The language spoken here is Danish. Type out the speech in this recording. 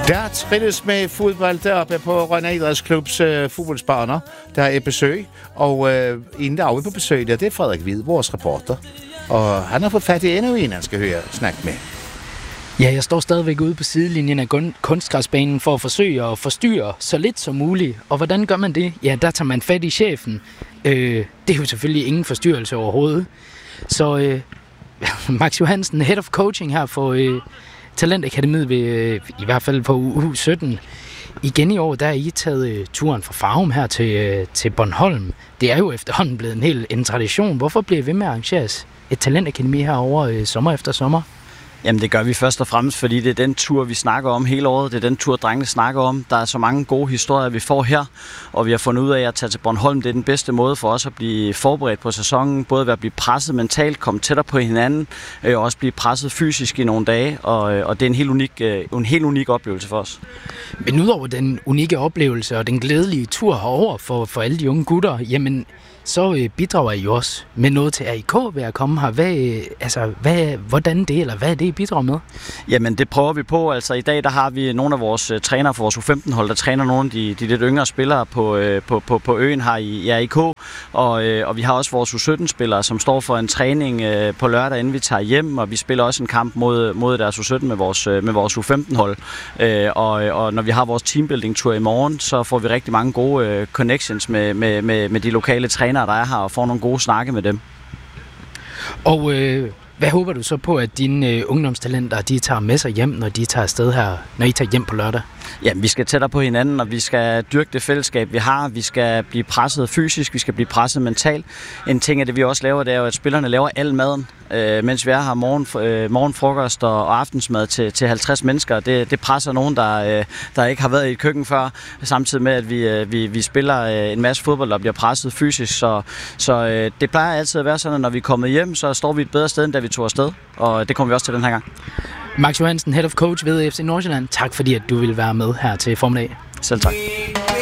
Der trilles med fodbold deroppe på Rønne Idrætsklubs fodboldsbaner. Der er et besøg, og en der er på besøg der, det er Frederik Hvid, vores reporter. Og han har fået fat i endnu en, han skal høre snakke med. Ja, jeg står stadigvæk ude på sidelinjen af kunstgræsbanen for at forsøge at forstyrre så lidt som muligt. Og hvordan gør man det? Ja, der tager man fat i chefen. Det er jo selvfølgelig ingen forstyrrelse overhovedet. Så Max Johansen, Head of Coaching her for Talentakademiet ved, i hvert fald på U17. Igen i år, der er I taget turen fra Farum her til Bornholm. Det er jo efterhånden blevet en tradition. Hvorfor bliver I ved med at arrangere et talentakademi herovre sommer efter sommer? Jamen det gør vi først og fremmest, fordi det er den tur, vi snakker om hele året. Det er den tur, drengene snakker om. Der er så mange gode historier, vi får her, og vi har fundet ud af at tage til Bornholm. Det er den bedste måde for os at blive forberedt på sæsonen. Både ved at blive presset mentalt, komme tættere på hinanden, og også blive presset fysisk i nogle dage. Og det er en helt unik oplevelse for os. Men udover den unikke oplevelse og den glædelige tur herover for alle de unge gutter, jamen så bidrager I jo også med noget til AIK ved at komme her. Hvordan det, eller hvad er det, I bidrager med? Jamen, det prøver vi på. Altså, i dag der har vi nogle af vores trænere for vores U15-hold, der træner nogle af de lidt yngre spillere på øen her i AIK. Og vi har også vores U17-spillere, som står for en træning på lørdag, inden vi tager hjem. Og vi spiller også en kamp mod deres U17 med vores U15-hold. Og når vi har vores teambuilding-tur i morgen, så får vi rigtig mange gode connections med de lokale trænere, der er her, og får nogle gode snakke med dem. Og hvad håber du så på, at dine ungdomstalenter, de tager med sig hjem, når de tager afsted her, når I tager hjem på lørdag? Jamen, vi skal tættere på hinanden, og vi skal dyrke det fællesskab, vi har. Vi skal blive presset fysisk, vi skal blive presset mentalt. En ting af det, vi også laver, det er jo, at spillerne laver al maden, mens vi er her morgenfrokost og aftensmad til 50 mennesker. Det presser nogen, der ikke har været i et køkken før, samtidig med, at vi spiller en masse fodbold, der bliver presset fysisk. Så det plejer altid at være sådan, at når vi er kommet hjem, så står vi et bedre sted, end da vi tog afsted. Og det kommer vi også til den her gang. Max Johansen, Head of Coach ved FC Nordsjælland. Tak fordi, at du ville være med her til formiddag. Selv tak.